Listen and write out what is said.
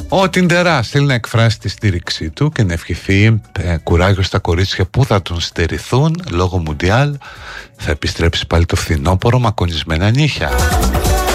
Ο Τιντερά θέλει να εκφράσει τη στήριξή του και να ευχηθεί κουράγιο στα κορίτσια που θα τον στερηθούν λόγω Μουντιάλ. Θα επιστρέψει πάλι το φθινόπωρο μακονισμένα νύχια.